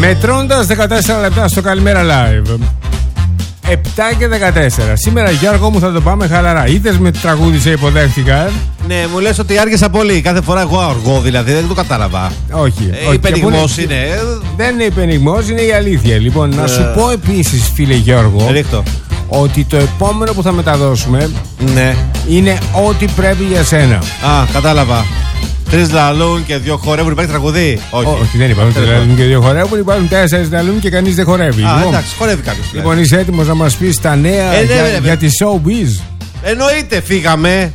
Μετρώντας 14 λεπτά στο Καλημέρα Live. 7 και 14. Σήμερα, Γιώργο μου, θα το πάμε χαλαρά. Είδες με το τραγούδι σε υποδέχτηκα. Ναι, μου λες ότι άργησα πολύ. Κάθε φορά εγώ αργώ, δηλαδή δεν το κατάλαβα. Όχι. Υπενιγμός είναι. Δεν είναι υπενιγμός, είναι η αλήθεια. Λοιπόν, να σου πω επίσης, φίλε Γιώργο, Ρίχτω. ότι το επόμενο που θα μεταδώσουμε Ναι. είναι ό,τι πρέπει για σένα. Α, κατάλαβα. 3 λαλούν και 2 χορεύουν. Υπάρχει τραγουδί? Όχι, δεν υπάρχουν 3 λαλούν και 2 χορεύουν. Υπάρχουν 4 λαλούν και κανείς δεν χορεύει. Α, εντάξει, χορεύει κάποιος. Λοιπόν, είσαι έτοιμος να μας πεις τα νέα για τη showbiz? Εννοείται, φύγαμε.